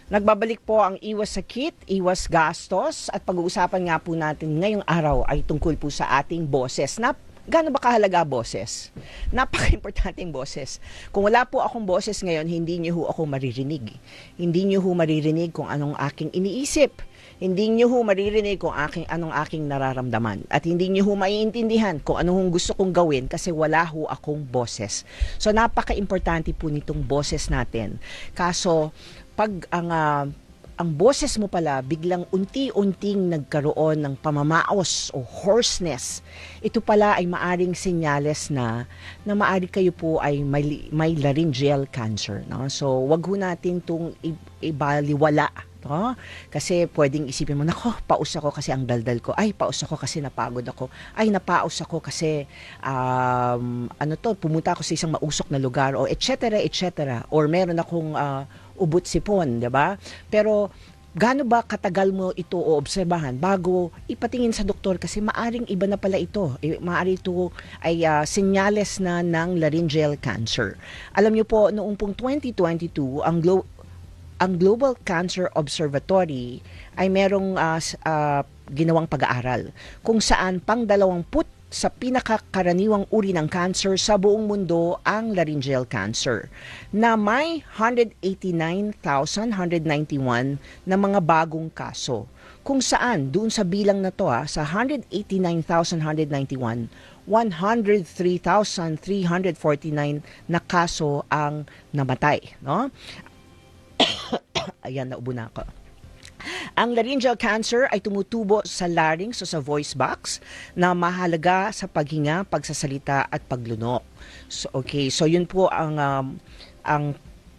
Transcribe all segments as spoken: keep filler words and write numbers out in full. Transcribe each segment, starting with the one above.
Nagbabalik po ang iwas sakit, iwas gastos at pag-uusapan nga po natin ngayong araw ay tungkol po sa ating boses. Na gaano ba kahalaga boses? Napaka-importanting boses. Kung wala po akong boses ngayon, hindi niyo ho ako maririnig. Hindi niyo ho maririnig kung anong aking iniisip. Hindi niyo ho maririnig kung aking, anong aking nararamdaman. At hindi niyo ho maiintindihan kung anong gusto kong gawin kasi wala ho akong boses. So napaka-importante po nitong boses natin. Kaso pag ang uh, ang boses mo pala biglang unti-unting nagkaroon ng pamamaos o hoarseness, ito pala ay maaring senyales na na maari kayo po ay may, may laryngeal cancer, no? So wag ho natin tong ibaliwala, no? Kasi pwedeng isipin mo, nako, paus ako kasi ang daldal ko, ay paus ako kasi napagod ako, ay napaus ako kasi um, ano to, pumunta ako sa isang mausok na lugar, o et cetera et cetera, or meron akong uh, ubot sipon, 'di ba? Pero gaano ba katagal mo ito o obserbahan bago ipatingin sa doktor kasi maaring iba na pala ito. E, maari ito ay uh, senyales na ng laryngeal cancer. Alam niyo po, noong pong twenty twenty-two, ang Glo- ang Global Cancer Observatory ay merong uh, uh, ginawang pag-aaral kung saan pang dalawamput sa pinakakaraniwang uri ng cancer sa buong mundo ang laryngeal cancer, na may one hundred eighty-nine thousand one hundred ninety-one na mga bagong kaso. Kung saan, doon sa bilang na to, ha, sa one hundred eighty-nine thousand one hundred ninety-one, one hundred three thousand three hundred forty-nine na kaso ang namatay, no? Ayan, naubo na ako. Ang laryngeal cancer ay tumutubo sa larynx o sa voice box na mahalaga sa paghinga, pagsasalita at paglunok. So, okay, so yun po ang um, ang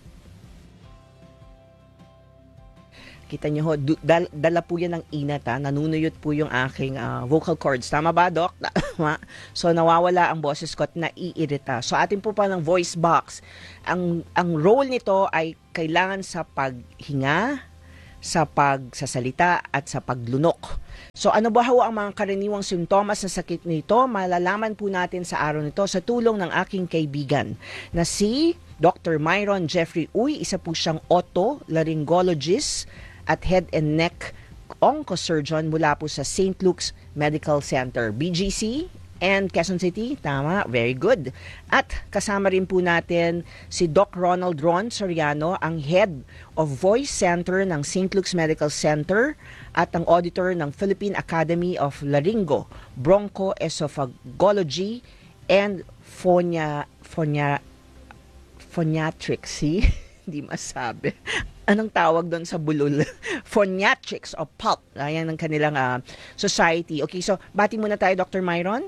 kita niyo ho, dal, dala po yan ng inat, ha? Nanunuyot po yung aking uh, vocal cords. Tama ba, Doc? Tama. So nawawala ang boses ko at naiirita. So atin po pa ng voice box. Ang, ang role nito ay kailangan sa paghinga, sa pagsasalita at sa paglunok. So ano ba ho ang mga karaniwang simptomas ng sakit nito? Malalaman po natin sa araw nito sa tulong ng aking kaibigan na si Doctor Myron Jeffrey Uy. Isa po siyang otolaryngologist at head and neck oncosurgeon mula po sa Saint Luke's Medical Center, B G C, and Quezon City. Tama, very good. At kasama rin po natin si Doc Ronald Ron Soriano, ang Head of Voice Center ng Saint Luke's Medical Center at ang auditor ng Philippine Academy of Laryngo, Bronchoesophagology and Phonia, Phonia, Phoniatrics. See? Hindi masabi. Anong tawag doon sa bulol? Phoniatrics o pulp. Ayan ang kanilang uh, society. Okay, so bati muna tayo, Doctor Myron.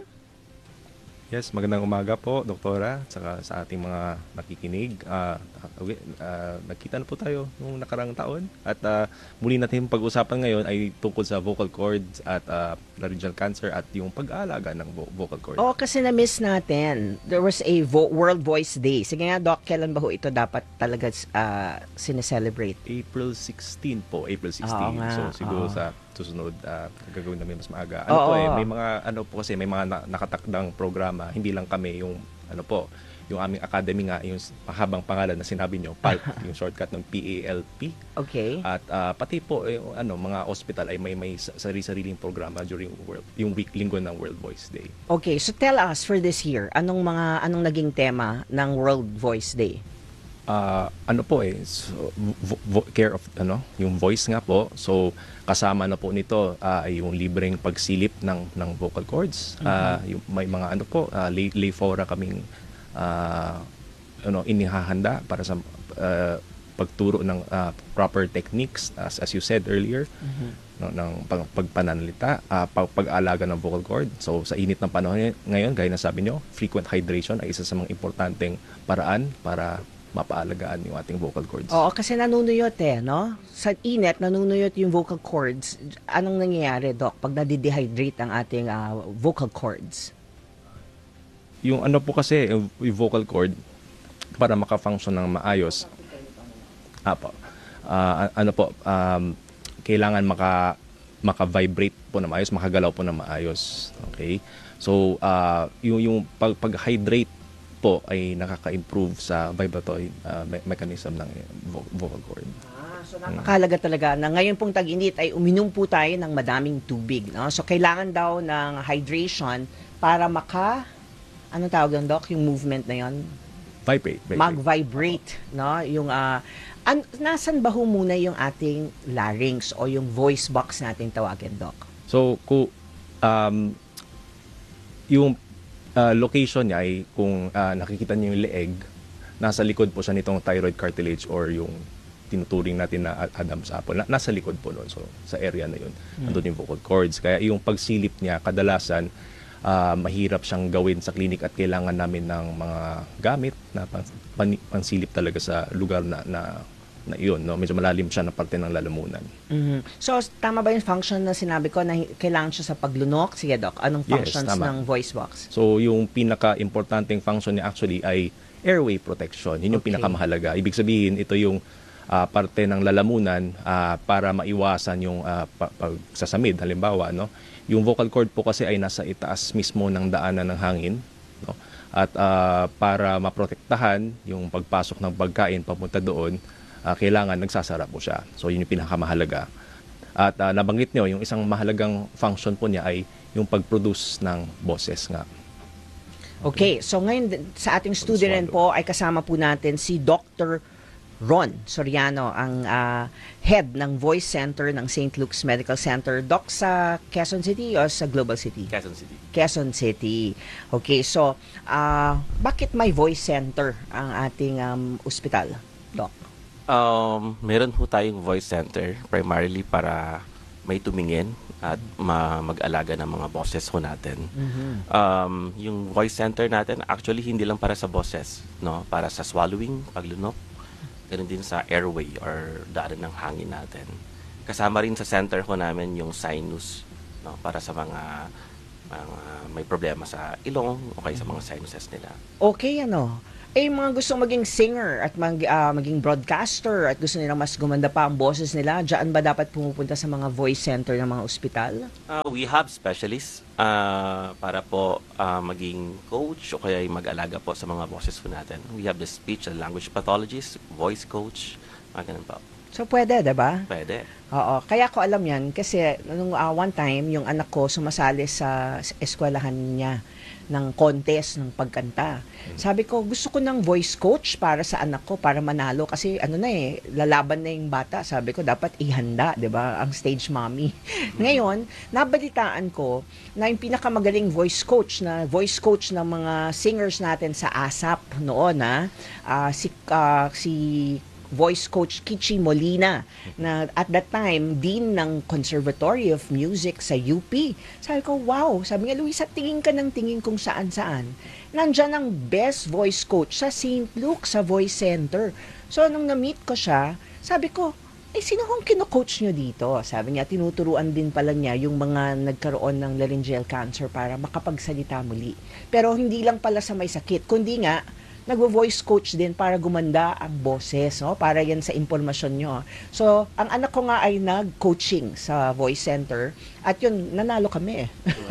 Yes, magandang umaga po, Doktora, saka sa ating mga nakikinig. Uh, uh, nagkita na po tayo noong nakarang taon at uh, muli natin pag-usapan ngayon ay tungkol sa vocal cords at uh, laryngeal cancer at yung pag-aalaga ng vo- vocal cords. Oo, kasi na-miss natin. There was a vo- World Voice Day. Sige nga, Doc, kailan ba ho ito dapat talaga uh, sineselebrate? April sixteenth po, April sixteenth. Oo nga, so siguro oo. sa susunod uh, gagawin namin mas maaga. Ano Oo. po eh, may mga ano po kasi may mga na, nakatakdang programa, hindi lang kami yung ano po, yung aming academy nga, yung mahabang pangalan na sinabi nyo, P A L P, yung shortcut ng P A L P. Okay. At uh, pati po yung ano mga hospital ay may may sarili-sariling programa during world yung week linggo ng World Voice Day. Okay, so tell us for this year, anong mga anong naging tema ng World Voice Day? Uh, ano po eh so, vo- vo- care of ano yung voice nga po, so kasama na po nito uh, ay yung libreng pagsilip ng ng vocal cords. Mm-hmm. Uh, yung may mga ano po uh, lay, lay fora kaming uh, ano inihahanda para sa uh, pagturo ng uh, proper techniques as as you said earlier. Mm-hmm. No, ng pag, pagpananalita, uh, pag, pag-alaga ng vocal cord. So sa init ng panahon ngayon, gaya na sabi nyo, frequent hydration ay isa sa mga importanteng paraan para mapaalagaan yung ating vocal cords. Oo, kasi nanunuyot eh, no? Sa init, nanunuyot yung vocal cords. Anong nangyayari, Doc, pag nadidehydrate ang ating uh, vocal cords? Yung ano po kasi, yung vocal cord, para makafunction ng maayos, apo, uh, ano po, um, kailangan maka, maka-vibrate po na maayos, makagalaw po na maayos. Okay? So, uh, yung, yung pag, pag-hydrate po po ay nakaka-improve sa vibratory uh, me- mechanism ng vo- vocal cord. Ah, so napakahalaga talaga na ngayon pong tag-init ay uminom po tayo ng madaming tubig. No? So kailangan daw ng hydration para maka, ano tawag doon, Doc? Yung movement na yon Vibrate. vibrate. mag-vibrate. No? Yung, ah, an- nasan ba ho muna yung ating larynx o yung voice box natin tawagin, Doc? So, kung um, yung uh, location niya ay kung uh, nakikita niyo yung leeg, nasa likod po siya nitong thyroid cartilage or yung tinuturing natin na Adam's apple. Na, nasa likod po noon. So, sa area na yun, hmm. nandun yung vocal cords. Kaya yung pagsilip niya, kadalasan, uh, mahirap siyang gawin sa clinic at kailangan namin ng mga gamit na pang, pan, pansilip talaga sa lugar na, na na iyon, no? Medyo malalim siya na parte ng lalamunan. Mm-hmm. So, tama ba yung function na sinabi ko na kailangan siya sa paglunok? Sige, Doc, anong functions yes, ng voice box? So, yung pinaka-importanting function niya actually ay airway protection. Yun yung Okay. pinakamahalaga. Ibig sabihin, ito yung uh, parte ng lalamunan uh, para maiwasan yung uh, pa- pagsasamid. Halimbawa, no? Yung vocal cord po kasi ay nasa itaas mismo ng daanan ng hangin, no? At uh, para maprotektahan yung pagpasok ng pagkain papunta doon, Uh, kailangan nagsasara po siya. So, yun yung pinakamahalaga. At uh, nabanggit nyo, yung isang mahalagang function po niya ay yung pag-produce ng boses nga. Okay, so ngayon sa ating studio rin po ay kasama po natin si Doctor Ron Soriano, ang uh, head ng Voice Center ng Saint Luke's Medical Center. Doc, sa Quezon City o sa Global City? Quezon City. Quezon City. Okay, so uh, bakit may Voice Center ang ating um, ospital, Doc? Um, meron po tayong voice center primarily para may tumingin at ma- mag-alaga ng mga boses ho natin. Mm-hmm. Um, yung voice center natin actually hindi lang para sa boses, no? Para sa swallowing, paglunok, ganun din sa airway or daanan ng hangin natin. Kasama rin sa center ho namin yung sinus, no? Para sa mga mga may problema sa ilong o kaya sa mga sinuses nila. Okay, ano? Eh, mga gusto maging singer at mag, ah, maging broadcaster at gusto nilang mas gumanda pa ang boses nila, diyan ba dapat pumupunta sa mga voice center ng mga ospital? Uh, we have specialists uh, para po uh, maging coach o kaya mag-alaga po sa mga boses po natin. We have the speech and language pathologist, voice coach, mga ganun po. So, pwede, diba? Pwede. Oo. Kaya ko alam yan kasi nung uh, one time, yung anak ko sumasali sa eskwelahan niya ng contest ng pagkanta. Sabi ko, gusto ko ng voice coach para sa anak ko, para manalo. Kasi ano na eh, lalaban na yung bata. Sabi ko, dapat ihanda, di ba? Ang stage mommy. Ngayon, nabalitaan ko na yung pinakamagaling voice coach, na voice coach ng mga singers natin sa ASAP noon, na uh, si, uh, si voice coach Kichi Molina, na at that time dean ng Conservatory of Music sa U P. Sabi ko, wow, sabi nga, Luisa, tingin ka ng tingin kung saan-saan. Nandyan ang best voice coach sa Saint Luke, sa Voice Center. So, nung na-meet ko siya, sabi ko, eh, sino kong kino-coach nyo dito? Sabi niya, tinuturuan din pala niya yung mga nagkaroon ng laryngeal cancer para makapagsalita muli. Pero hindi lang pala sa may sakit, kundi nga, nagvo-voice coach din para gumanda ang boses, no? Para yan sa impormasyon nyo. So, ang anak ko nga ay nag-coaching sa voice center at yun, nanalo kami.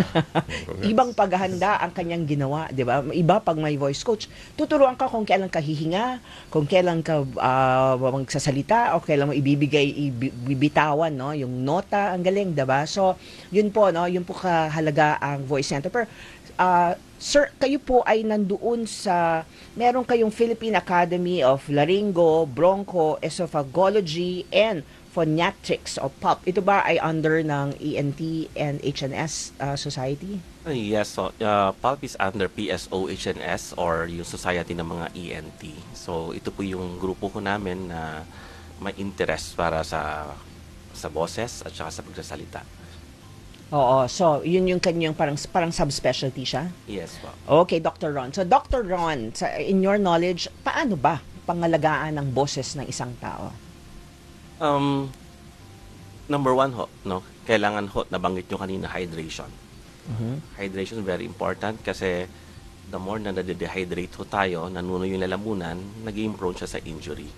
Ibang paghahanda ang kanyang ginawa, di ba? Iba pag may voice coach, tuturuan ka kung kailan ka hihinga, kung kailan ka uh, magsasalita, o kailan mo ibibigay, ibibitawan, no? Yung nota, ang galing, di ba? So, yun po, no? Yun po kahalaga ang voice center. Pero, uh, sir, kayo po ay nandoon sa, meron kayong Philippine Academy of Laryngo, Broncho, Esophagology, and Phoniatrics o P U P. Ito ba ay under ng E N T and H N S uh, Society? Uh, yes, so, uh, P U P is under P S O H N S or yung Society ng mga E N T. So, ito po yung grupo ko namin na may interest para sa sa boses at saka sa pagsasalita. Oo, so yun yung kanyang parang parang subspecialty siya? Yes po. Okay, Doctor Ron. So Doctor Ron, sa, in your knowledge, paano ba pangalagaan ng boses ng isang tao? Um, number one ho, no? Kailangan ho, nabanggit nyo kanina, hydration. Mm-hmm. Hydration very important kasi the more na nade-dehydrate ho tayo, nanuno yung lalamunan, naging prone siya sa injury.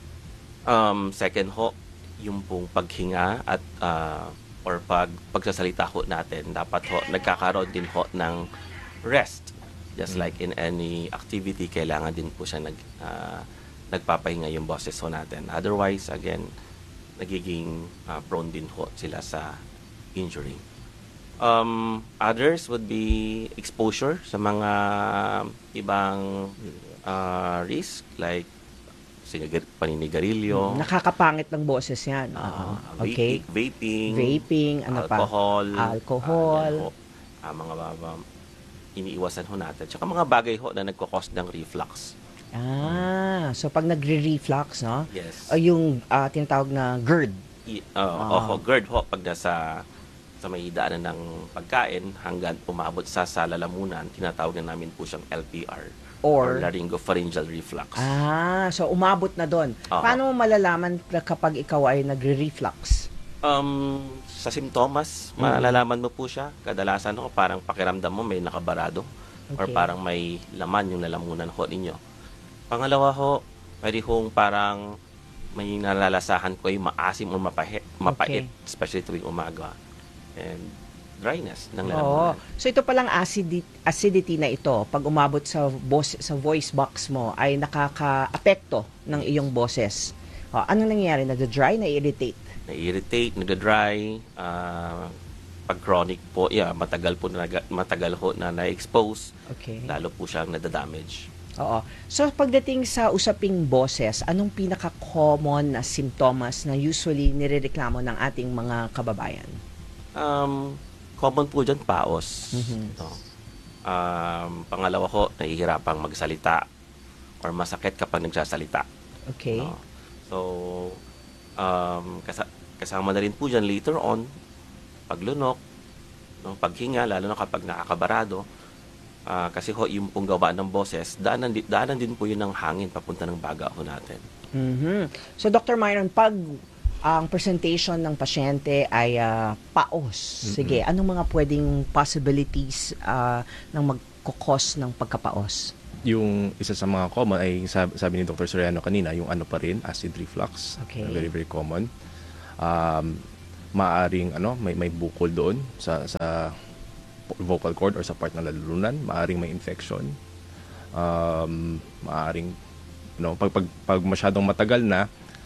Um, second ho, yung pong paghinga at uh, or pag pagsasalita ho natin, dapat ho nagkakaroon din ho ng rest Just Mm. like in any activity, kailangan din po siya nag, ah, nagpapahinga yung boses ho natin. Otherwise, again, nagiging ah, prone din ho sila sa injury. Um, others would be exposure sa mga ibang ah, risk like sigarilyo, paninigarilyo, Nakakapangit ng boses yan. ah, Oo. Okay. vaping, vaping, Vaping, ano pa? alcohol, Alcohol. ah, yan ho. Ah, mga mga iniiwasan ho natin. Tsaka mga bagay ho na nagkakos ng reflux. Ah, so pag nagre-reflux, no? Yes. O yung ah, tinatawag na GERD. I, uh, Ah. Oho, GERD ho, pag nasa sa may daanan ng pagkain hanggang umabot sa sa lalamunan, tinatawag na namin po siyang L P R or, Or- laryngopharyngeal reflux. Ah, so umabot na doon. Oo. Paano mo malalaman na kapag ikaw ay nagre-reflux? Um, sa simptomas, Mm. malalaman mo po siya. Kadalasan ho, parang pakiramdam mo may nakabarado or Okay. parang may laman yung lalamunan ho ninyo. Pangalawa ho, pwede hong parang may nalalasahan ko yung maasim o mapahe, mapait, Okay. especially tuwing umaga. And dryness ng Oo. lalamunan. So ito palang acidity, acidity na ito, pag umabot sa bos, sa voice box mo, ay nakaka-apekto ng iyong boses. O, anong nangyayari? Nag-dry, na-irritate? Na-irritate, nag-dry, ah, pag chronic po, yeah, matagal po na, matagal ho na na-expose, Okay. lalo po siyang nadadamage. Oo. So pagdating sa usaping boses, anong pinaka-common na simptomas na usually nirereklamo ng ating mga kababayan? Um, common po dyan, paos. Mhm. No? Um, pangalawa ho, nahihirapang magsalita or masakit kapag nagsasalita. Okay. No? So, um, kasa- kasama na rin po dyan later on, paglunok, no? Paghinga, lalo na kapag nakakabarado. Ah, kasi ho, yung pong gawaan ng boses, daanan, di- daanan din po yun ng hangin papunta ng baga ho natin. Mhm. So Doctor Myron, pag ang presentation ng pasyente ay ah, paos, sige, anong mga pwedeng possibilities ah, ng magkukos ng pagkapaos? Yung isa sa mga common ay sabi, sabi ni Doctor Soriano kanina, yung ano pa rin, acid reflux. Okay. Very, very common. Um, maaring ano, may may bukol doon sa sa vocal cord or sa part ng lalalunan, maaring may infection. Um, maaring no, pag, pag pag masyadong matagal na,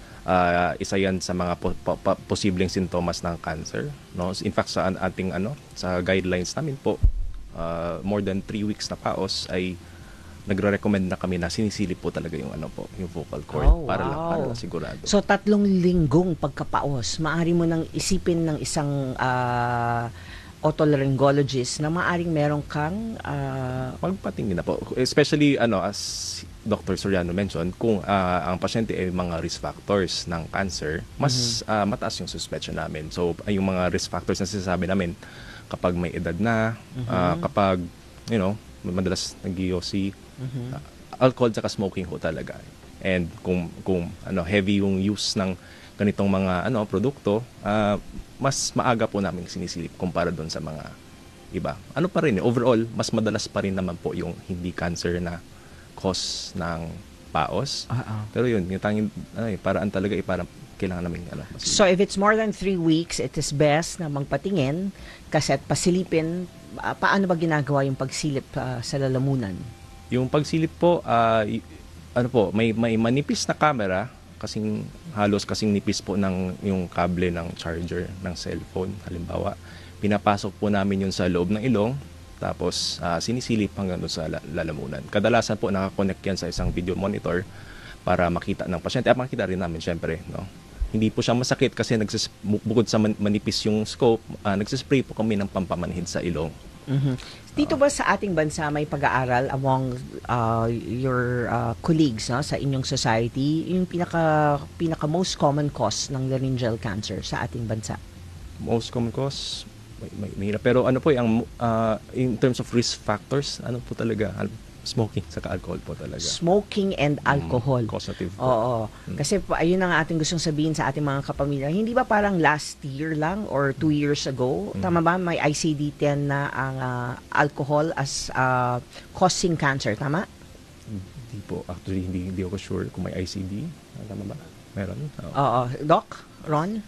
ah, isa 'yan sa mga po, po- po- posibleng sintomas ng cancer, no? In fact sa an- ating ano, sa guidelines namin po, ah, more than three weeks na paos ay nagre-recommend na kami na sinisilip po talaga yung ano po, yung vocal cord Oh, para lang para wow. lang sigurado. So tatlong linggong pagkapaos, maaari mo nang isipin ng isang ah, otolaryngologist na maaring meron kang ah, Magpatingin na po. Especially, ano, as Doctor Soriano mentioned, kung ah, ang pasyente ay mga risk factors ng cancer, mas ah, mataas yung suspetsya namin. So, ay yung mga risk factors na sinasabi namin, kapag may edad na, ah, kapag, you know, madalas nag-O C, ah, alcohol tsaka smoking ho talaga. And kung, kung ano, heavy yung use ng ganitong mga ano produkto, ah, mas maaga po namin sinisilip kumpara doon sa mga iba. Ano pa rin, eh, overall, mas madalas pa rin naman po yung hindi cancer na cause ng paos. ah, Pero yun, yung tanging ano, eh, paraan talaga eh, parang kailangan namin ano, masilip. So if it's more than three weeks, it is best na magpatingin kasi at pasilipin. ah, paano ba ginagawa yung pagsilip ah, sa lalamunan? Yung pagsilip po, ah, y- ano po, may may manipis na camera kasing halos kasing nipis po ng yung kable ng charger ng cellphone halimbawa. Pinapasok po namin yun sa loob ng ilong tapos ah, sinisilip hanggang doon sa la- lalamunan. Kadalasan po nakakonect yan sa isang video monitor para makita ng pasyente at makita rin namin syempre, no. Hindi po siya masakit kasi nagsis bu- bukod sa man- manipis yung scope, ah, nagsispray po kami ng pampamanhid sa ilong. Mhm. Dito ba sa ating bansa may pag-aaral among uh, your uh, colleagues no, sa inyong society yung pinaka pinaka most common cause ng laryngeal cancer sa ating bansa? Most common cause, may, may, mahirap. Pero ano po, yung, ah, in terms of risk factors, ano po talaga, al- smoking, saka alcohol po talaga. Smoking and alcohol. Mm, causative po. Oo. Kasi po, ayun ang ating gustong sabihin sa ating mga kapamilya. Hindi ba parang last year lang or two years ago, tama ba, may I C D ten na ang ah, alcohol as ah, causing cancer, tama? Hindi po, actually, hindi, hindi ako sure kung may I C D. Tama ba? Meron? Oo. Oo. Doc? Ron?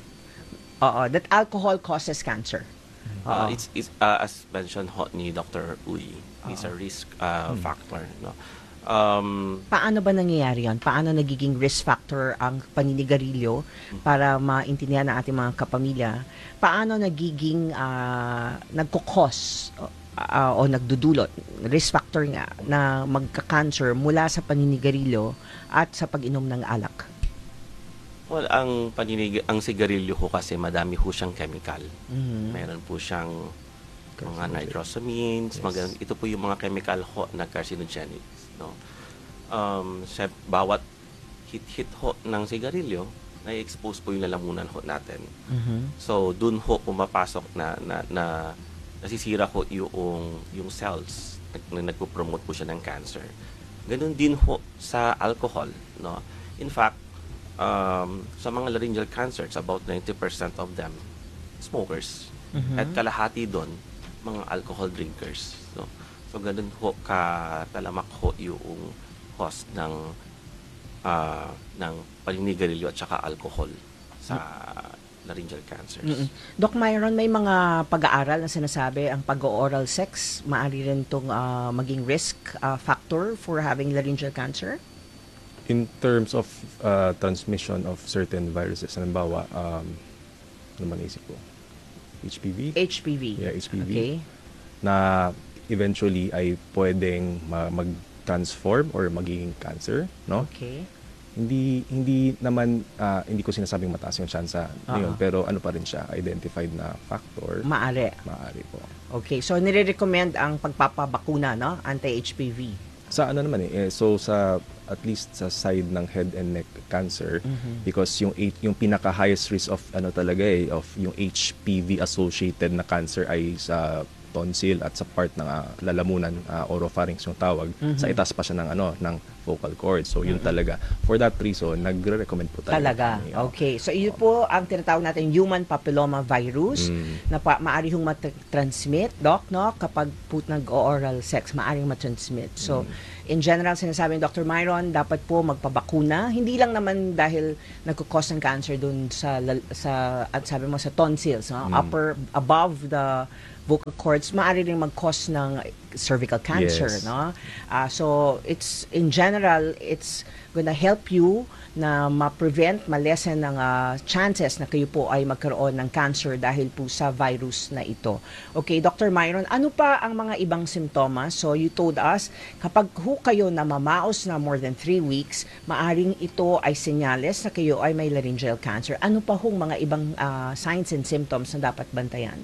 Oo. That alcohol causes cancer. Uh, Oo. it's, it's uh, as mentioned ho ni Doctor Uy, is a Oo. risk uh, Hmm. factor, no? Um, Paano ba nangyayari yan? Paano nagiging risk factor ang paninigarilyo para maintindihan ng ating mga kapamilya? Paano nagiging uh, nagkukos uh, o nagdudulot, risk factor nga, na magka-cancer mula sa paninigarilyo at sa pag-inom ng alak? well, ang paninig ang sigarilyo ho kasi madami ho siyang chemical. Mhm. Meron po siyang mga Carcinogen. nitrosamines, Yes. mga, ito po yung mga chemical ho na carcinogenic, no? Um, sa bawat hit-hit ho ng sigarilyo, na-expose po yung lalamunan ho natin. Mhm. So, dun ho pumapasok na, na, na nasisira ho yung, yung cells na, na nagpo-promote po siya ng cancer. Ganun din ho sa alcohol, no? In fact, um, sa mga laryngeal cancers, about ninety percent of them, smokers. Mhm. At kalahati doon, mga alcohol drinkers. No? So, ganun ho katalamak ho yung cause ng ah, ng paninigarilyo at saka alcohol sa laryngeal cancers. Mm-mm. Doc Myron, may mga pag-aaral na sinasabi ang pag-oral sex maaari rin itong ah, maging risk ah, factor for having laryngeal cancer? In terms of uh, transmission of certain viruses, halimbawa, um, ano man isip ko? H P V? H P V. Yeah, H P V. Okay. Na eventually ay pwedeng ma- mag-transform or magiging cancer, no? Okay. Hindi hindi naman ah, hindi ko sinasabing mataas yung tsansa Oo. ngayon, pero ano pa rin siya, identified na factor. Maari. Maaari po. Okay. So, nire-recommend ang pagpapabakuna, no? Anti-H P V. Sa ano naman eh, eh, so sa at least sa side ng head and neck cancer, Mhm. because yung H- yung pinaka highest risk of ano talaga eh, of yung H P V associated na cancer ay sa tonsil at sa part ng ah, lalamunan, ah, oropharynx yung tawag. Mhm. Sa itaas pa siya ng ano ng vocal cord. So yun talaga. For that reason, nagre-recommend po talaga. Talaga. kami, oh. Okay. So, yun po ang tinatawag natin human papilloma virus Mm. na pa, maari hong mat-transmit, Doc, no? Kapag po nag-oral sex, maaring mat-transmit. So, in general, sinasabi ni Doctor Myron, dapat po magpabakuna. Hindi lang naman dahil nagkukos ng cancer dun sa, lal- sa at sabi mo, sa tonsils, no? Mm. Upper, above the vocal cords, maaari rin mag-cause ng cervical cancer, Yes. no? Ah, so, it's, in general, it's gonna help you na ma-prevent, ma-lessen ng ah, chances na kayo po ay magkaroon ng cancer dahil po sa virus na ito. Okay, Doctor Myron, ano pa ang mga ibang simptomas? So, you told us, kapag ho kayo na mamaos na more than three weeks, maaring ito ay senyales na kayo ay may laryngeal cancer. Ano pa hong mga ibang ah, signs and symptoms na dapat bantayan?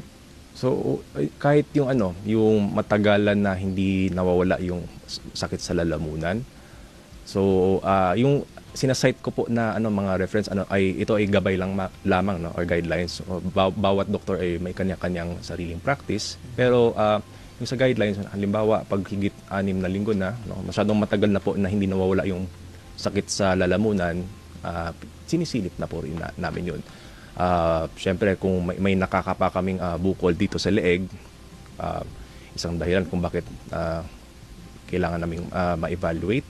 So ay, kahit yung ano, yung matagalan na hindi nawawala yung s- sakit sa lalamunan. So ah, yung sinasite ko po na ano mga reference ano ay ito ay gabay lang ma- lamang no or guidelines. So, baw- bawat doktor ay may kanya-kanyang sariling practice. Pero ah, yung sa guidelines halimbawa pag higit anim na linggo na no, masyadong matagal na po na hindi nawawala yung sakit sa lalamunan, ah, sinisilip na po rin na, namin yun. Ah, syempre kung may, may nakakapa kaming ah, bukol dito sa leeg, ah, isang dahilan kung bakit ah, kailangan naming ah, ma-evaluate.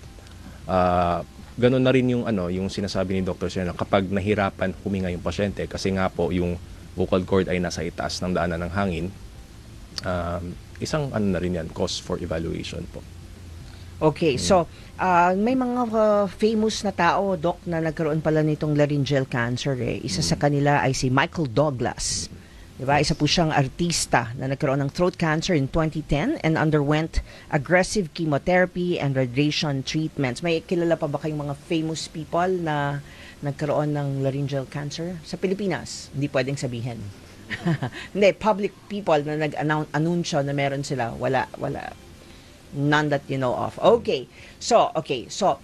Ah, ganun na rin yung ano, yung sinasabi ni Doctor Serna kapag nahirapan huminga yung pasyente kasi nga po yung vocal cord ay nasa itaas ng daanan ng hangin. Um, isang ano na rin yan, cause for evaluation po. Okay, so ah, may mga ah, famous na tao, Doc, na nagkaroon pala nitong laryngeal cancer. Eh. Isa sa kanila ay si Michael Douglas. Diba? Isa po siyang artista na nagkaroon ng throat cancer in twenty ten and underwent aggressive chemotherapy and radiation treatments. May kilala pa ba kayong mga famous people na nagkaroon ng laryngeal cancer? Sa Pilipinas, hindi pwedeng sabihin. Hindi, public people na nag-anunsyo na meron sila. Wala, wala. None that you know of. Okay. So, okay. So,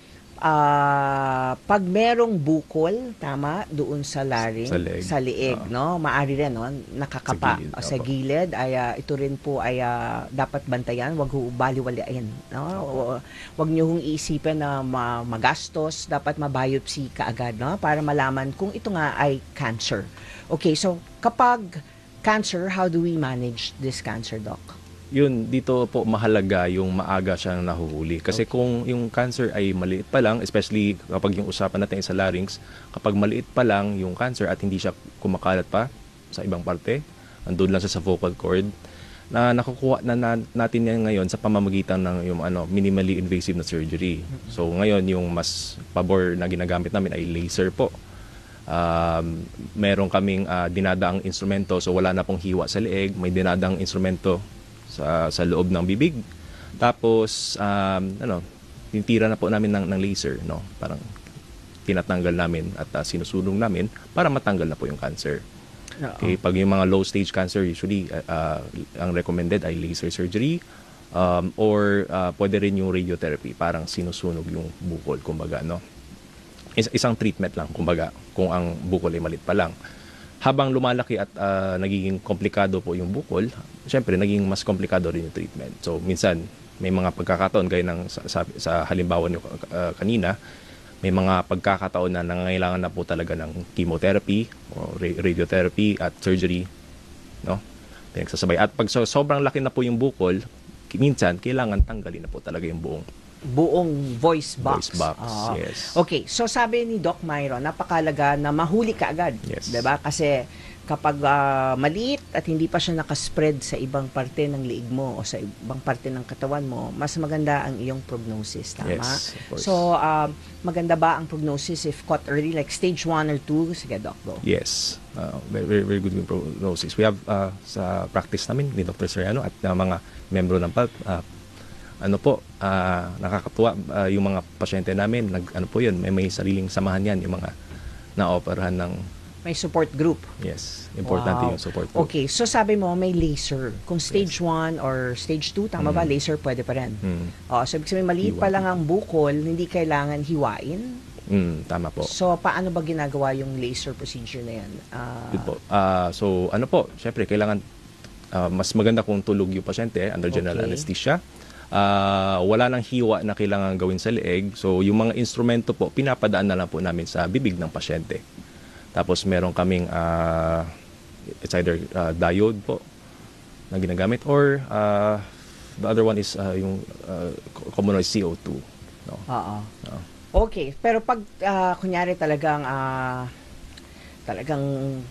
ah pag merong bukol, tama, doon sa laring, Sa leeg. sa leeg, Oo. no? Maari rin, no? Nakakapa Sa gilid, o sa opo. gilid, ay ah, ito rin po ay ah, dapat bantayan, wag ho baliwalain, no? O- Wag niyo hong isipin na ma- magastos, dapat mabiopsy kaagad, no? Para malaman kung ito nga ay cancer. Okay, so kapag cancer, how do we manage this cancer, Doc? Yun, dito po mahalaga yung maaga siyang nahuhuli. Kasi kung yung cancer ay maliit pa lang, especially kapag yung usapan natin ay sa larynx, kapag maliit pa lang yung cancer at hindi siya kumakalat pa sa ibang parte, andun lang siya sa vocal cord, na nakukuha na, na natin yan ngayon sa pamamagitan ng yung ano minimally invasive na surgery. So ngayon yung mas pabor na ginagamit namin ay laser po. Um, meron kaming uh, dinadaang instrumento, so wala na pong hiwa sa leeg, may dinadaang instrumento sa sa loob ng bibig. Tapos um, ano, tinitira na po namin ng, ng laser, no? Parang tinatanggal namin at uh, sinusunog namin para matanggal na po yung cancer. Okay, pag yung mga low stage cancer, usually uh, uh, ang recommended ay laser surgery um, or uh, pwede rin yung radiotherapy, parang sinusunog yung bukol, kumbaga, no? Is- isang treatment lang, kumbaga, kung ang bukol ay malit pa lang. Habang lumalaki at uh, nagiging komplikado po yung bukol, syempre naging mas komplikado rin yung treatment. So minsan may mga pagkakataon gaya ng sa, sa, sa halimbawa niyo uh, kanina, may mga pagkakataon na nangangailangan na po talaga ng chemotherapy o radiotherapy at surgery, no? Pinagsasabay. At pag so, sobrang laki na po yung bukol, minsan kailangan tanggalin na po talaga yung buong buong voice box. Voice box, Oo. yes. Okay, so sabi ni Doc Myron, napakalaga na mahuli ka agad. Yes. 'Di ba? Kasi kapag ah, maliit at hindi pa siya nakaspread sa ibang parte ng liig mo o sa ibang parte ng katawan mo, mas maganda ang iyong prognosis, tama? Yes, of course. So, um, maganda ba ang prognosis if caught early, like stage one or two? Sige, Doc, go. Yes. Uh, very, very, very good prognosis. We have uh, sa practice namin ni Doctor Soriano at uh, mga membro ng P A L P, uh, ano po, uh, nakakatuwa uh, yung mga pasyente namin, nag, ano po yun, may, may sariling samahan yan, yung mga na-operahan ng, May support group. yes, importante Wow. yung support group. Okay, so sabi mo may laser. Kung stage one or stage two, tama ba? Mm. Laser pwede pa rin. Mm. Oh, so ibig sabihin maliit pa Hiwa. lang ang bukol, hindi kailangan hiwain. Mm, tama po. So paano ba ginagawa yung laser procedure na yan? Ah, Good po. Uh, so, ano po, syempre, kailangan, uh, mas maganda kung tulog yung pasyente under general Okay. anesthesia. Uh, wala nang hiwa na kailangan gawin sa leeg. So, yung mga instrumento po, pinapadaan na lang po namin sa bibig ng pasyente. Tapos, meron kaming, uh, it's either uh, diode po na ginagamit or uh, the other one is uh, yung uh, common noise C O two. No? Oo. No? Okay, pero pag ah, kunyari talagang ah, talagang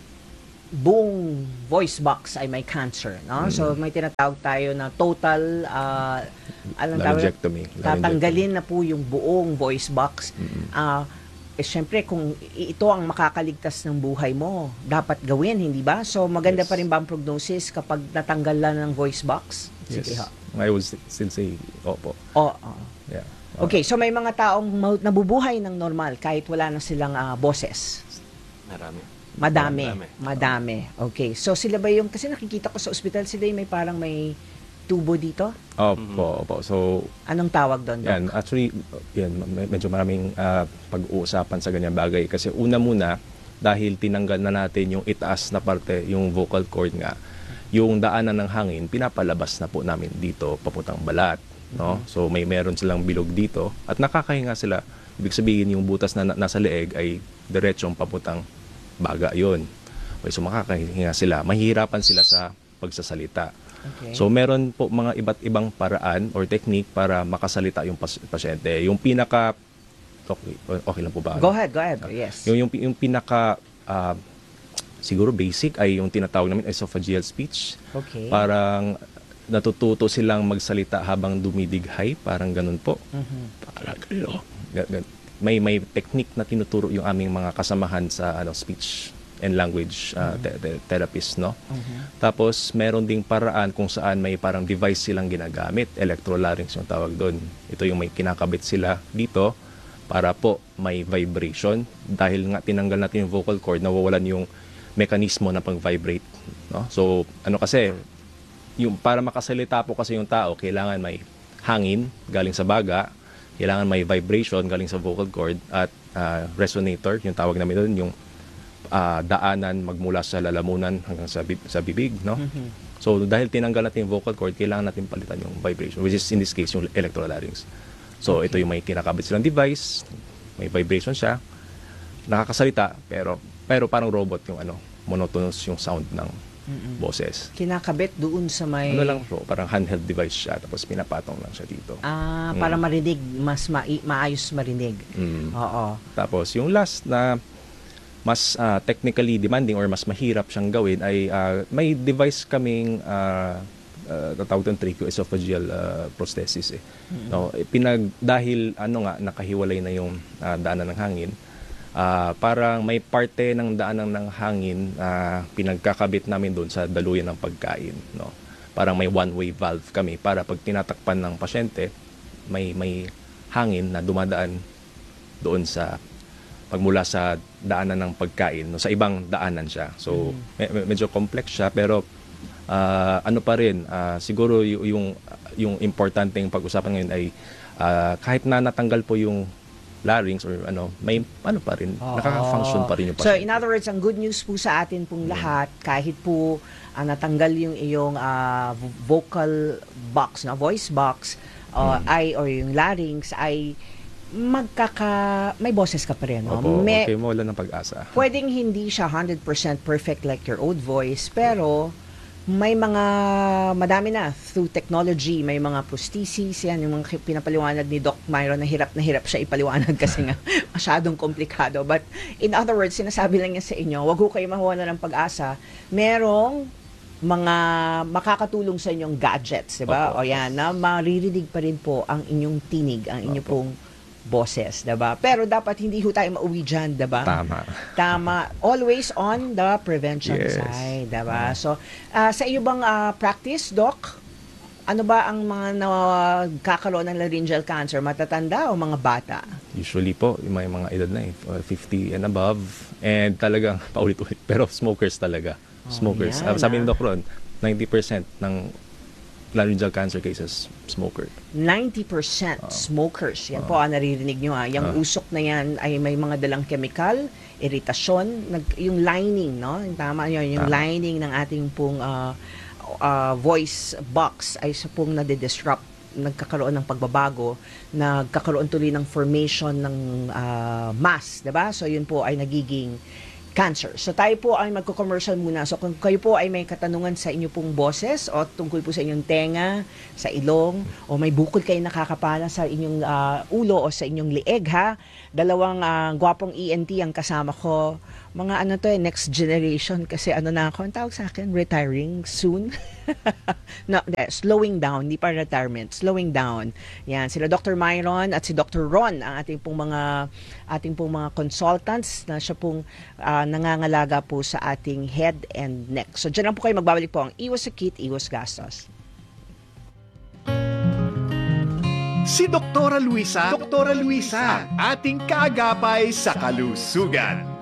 buong voice box ay may cancer, no? Mm. So may tinatawag tayo na total uh, alam tawag Laryngectomy. tatanggalin na po yung buong voice box. Ah, eh syempre kung i- ito ang makakaligtas ng buhay mo, dapat gawin, hindi ba? So maganda Yes. pa rin ba ang prognosis kapag natanggal lang ng voice box? Sige Yes. ha. I would still say, opo. Oh, oh. Yeah. Okay, so may mga taong ma- nabubuhay ng normal kahit wala na silang ah, boses. Marami. Madami. Madami. Madami. Okay. So sila ba yung, kasi nakikita ko sa ospital sila yung may parang may tubo dito. Opo, opo. So, Anong tawag doon, Doc? yan, actually, yan, med- medyo maraming ah, pag-uusapan sa ganyang bagay. Kasi una muna, dahil tinanggal na natin yung itaas na parte, yung vocal cord nga, yung daanan ng hangin, pinapalabas na po namin dito, papuntang balat. No? So, may meron silang bilog dito at nakakahinga sila. Ibig sabihin, yung butas na na- nasa leeg ay diretsong papuntang baga yon. Okay, so makakahinga sila. Mahihirapan sila sa pagsasalita. Okay. So meron po mga iba't ibang paraan or technique para makasalita yung pas- pasyente. Yung pinaka okay, okay lang po ba? Go ahead, go ahead. Yes. Yung yung, yung pinaka ah, siguro basic ay yung tinatawag namin esophageal speech. Okay. Parang natututo silang magsalita habang dumidighay, parang ganun po. Mhm. Parang ganun. Gan- gan- May may technique na tinuturo yung aming mga kasamahan sa ano speech and language uh, te- te- therapist, no? Mhm. Tapos meron ding paraan kung saan may parang device silang ginagamit, electrolarynx yung tawag doon. Ito yung may kinakabit sila dito para po may vibration. Dahil nga tinanggal natin yung vocal cord, nawawalan yung mekanismo na pang-vibrate, no? So ano kasi, yung para makasalita po kasi yung tao, kailangan may hangin galing sa baga, kailangan may vibration galing sa vocal cord at ah, resonator, yung tawag namin doon, yung ah, daanan magmula sa lalamunan hanggang sa, bib- sa bibig, no? Mhm. So dahil tinanggal natin yung vocal cord, kailangan natin palitan yung vibration, which is in this case yung electrolarynx. So ito yung may kinakabit silang device, may vibration siya, nakakasalita, pero pero parang robot yung ano, monotonous yung sound ng Mhm. boses. Kinakabit doon sa may Ano lang po, parang handheld device siya, tapos pinapatong lang siya dito. ah para Mm. marinig, mas mai- maayos marinig. Mm. Oo. Tapos yung last na mas ah, technically demanding or mas mahirap siyang gawin ay ah, may device kaming ah, uh, tatawag itong tracheoesophageal uh, prosthesis eh. No, eh, pinag dahil ano nga nakahiwalay na yung uh, daanan ng hangin. Uh, parang may parte ng daanan ng hangin uh, pinagkakabit namin doon sa daluyan ng pagkain, no. Parang may one-way valve kami para pag tinatakpan ng pasyente, may may hangin na dumadaan doon sa pagmula sa daanan ng pagkain, no, sa ibang daanan siya. So me- me- medyo complex siya pero uh, ano pa rin uh, siguro y- yung yung importanteng pag-usapan ngayon ay uh, kahit na natanggal po yung larynx or ano, may ano pa rin, Oo. nakaka-function pa rin yung So pasyente. in other words, ang good news po sa atin pong lahat, kahit po ah, natanggal yung iyong ah, vo- vocal box, no, voice box, uh, ay or yung larynx ay magkaka may boses ka pa rin, no? Opo, May- okay mo, wala ng pag-asa. Pwedeng hindi siya one hundred percent perfect like your old voice, pero may mga madami na through technology, may mga prosthesis, yan yung mga pinapaliwanag ni Doc Myron na hirap na hirap siya ipaliwanag kasi nga masyadong komplikado. But in other words, sinasabi lang niya sa inyo, wag ho kayo mawalan ng pag-asa. Merong mga makakatulong sa inyong gadgets, di ba? Opo. O yan, na maririnig pa rin po ang inyong tinig, ang inyong Opo. pong boses, di ba? Pero dapat hindi ho tayo mauwi dyan, di ba? Tama. Tama. Always on the prevention Yes. side, diba? So, ah, sa iyo bang ah, practice, Doc? Ano ba ang mga nakakaroon ng laryngeal cancer? Matatanda o mga bata? Usually po, yung may mga edad na eh, uh, fifty and above. And talagang paulit-ulit. Pero smokers talaga. Smokers. yan, Ah, sabi ah. ni Doc Ron, ninety percent ng laryngeal cancer cases, smoker. ninety percent smokers. Yan Oo. po ang naririnig nyo. Ah. Yung Oo. usok na yan ay may mga dalang chemical, iritasyon, nag, yung lining, no? Yung tama yun, yung Tama. lining ng ating pong ah, ah, voice box ay sa pong nade-disrupt, nagkakaroon ng pagbabago, nagkakaroon tuloy ng formation ng ah, mass, 'di ba? So yun po ay nagiging cancer. So tayo po ay magko-commercial muna. So kung kayo po ay may katanungan sa inyo pong boses o tungkol po sa inyong tenga, sa ilong, o may bukol kayo nakakapana sa inyong ah, ulo o sa inyong lieg, ha? Dalawang ah, gwapong E N T ang kasama ko. Mga ano to eh, next generation kasi ano na ako, ang tawag sa akin, retiring soon. no, eh, slowing down, hindi pa retirement, slowing down. Yan, sila Doctor Myron at si Doctor Ron, ang ating pong mga ating pong mga consultants na siya pong ah, nangangalaga po sa ating head and neck. So diyan lang po kayo magbabalik po ang Iwas Sakit, Iwas Gastos. Si Doktora Luisa, Doktora Luisa, ang ating kaagapay sa kalusugan.